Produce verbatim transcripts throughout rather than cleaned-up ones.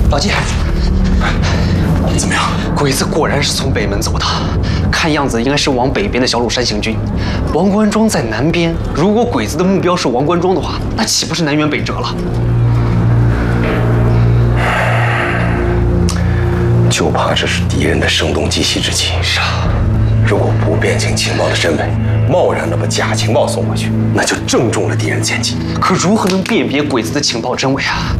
老季，怎么样？鬼子果然是从北门走的，看样子应该是往北边的小鲁山行军。王官庄在南边，如果鬼子的目标是王官庄的话，那岂不是南辕北辙了？ 就怕这是敌人的声东击西之计。 是啊， 如果不辨清情报的真伪，贸然的把假情报送回去，那就正中了敌人奸计。 可如何能辨别鬼子的情报真伪啊？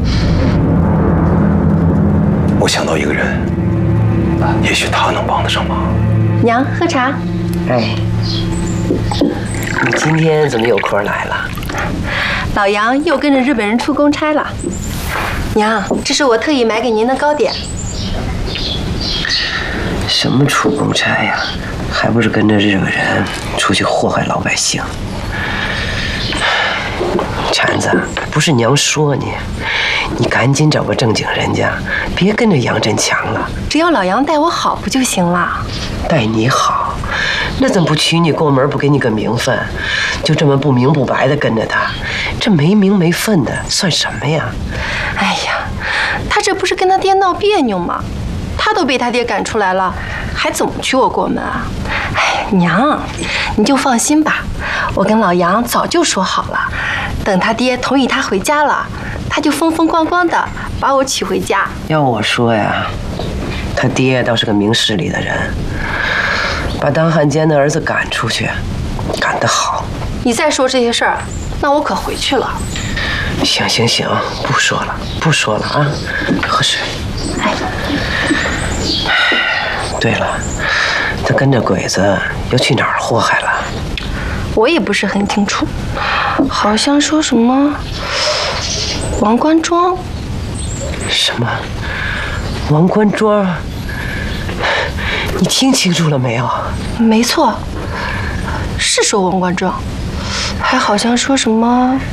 我想到一个人，也许他能帮得上忙。 娘，喝茶。 哎，你今天怎么有空来了？ 老杨又跟着日本人出公差了。娘，这是我特意买给您的糕点。 什么出公差呀？还不是跟着日本人出去祸害老百姓。婵子，不是娘说你，你赶紧找个正经人家，别跟着杨振强了。 只要老杨待我好不就行了？ 待你好，那怎么不娶你过门，不给你个名分，就这么不明不白的跟着他，这没名没分的算什么呀？ 哎呀，他这不是跟他爹闹别扭吗？他都被他爹赶出来了，还怎么娶我过门啊？哎，娘，你就放心吧，我跟老杨早就说好了，等他爹同意他回家了，他就风风光光的把我娶回家。 要我说呀，他爹倒是个明事理的人，把当汉奸的儿子赶出去，赶得好。 你再说这些事儿，那我可回去了。 行行行，不说了，不说了啊，喝水。 哎， 对了，他跟着鬼子又去哪儿祸害了？ 我也不是很清楚，好像说什么王官庄。 什么？王官庄？你听清楚了没有？ 没错，是说王官庄，还好像说什么